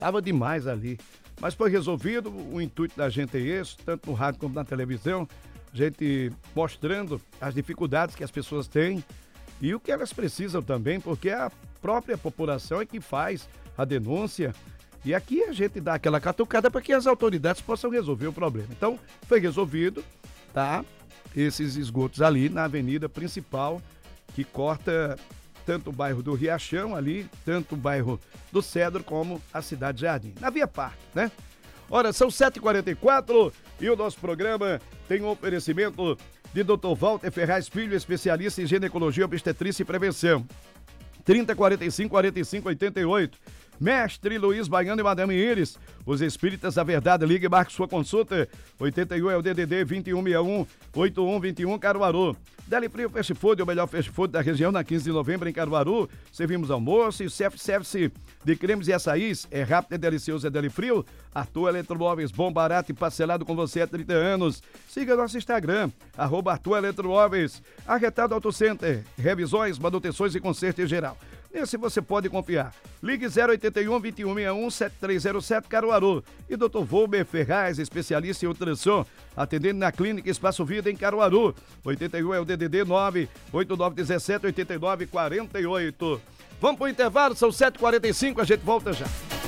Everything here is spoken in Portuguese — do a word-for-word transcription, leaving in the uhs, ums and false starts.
Tava demais ali. Mas foi resolvido, o intuito da gente é esse, tanto no rádio como na televisão, a gente mostrando as dificuldades que as pessoas têm e o que elas precisam também, porque a própria população é que faz a denúncia. E aqui a gente dá aquela catucada para que as autoridades possam resolver o problema. Então, foi resolvido, tá? Esses esgotos ali na avenida principal, que corta tanto o bairro do Riachão ali, tanto o bairro do Cedro, como a cidade de Jardim. Na Via Parque, né? Ora, são sete e quarenta e quatro e o nosso programa tem um oferecimento de doutor Walter Ferraz Filho, especialista em ginecologia, obstetrícia e prevenção. trinta, quarenta e cinco, quarenta e cinco, oitenta e oito. Mestre Luiz Baiano e Madame Iris, os Espíritas da Verdade, ligue e marque sua consulta. oitenta e um é o D D D vinte e um sessenta e um, oitenta e um vinte e um, Caruaru. Deli Frio Fast Food, o melhor fast food da região, na quinze de novembro em Caruaru. Servimos almoço e self-service de cremes e açaís. É rápido, é delicioso, é Deli Frio. Arthur Eletromóveis, bom, barato e parcelado com você há trinta anos. Siga nosso Instagram, arroba Arthur Eletromóveis. Arretado Auto Center, revisões, manutenções e conserto em geral. Nesse você pode confiar. Ligue zero oitenta e um, vinte e um sessenta e um, setenta e três zero sete, Caruaru. E doutor Volber Ferraz, especialista em ultrassom, atendendo na Clínica Espaço Vida em Caruaru. oitenta e um é o D D D nove oito nove um sete, oitenta e nove quarenta e oito. Vamos pro intervalo, são sete e quarenta e cinco, a gente volta já.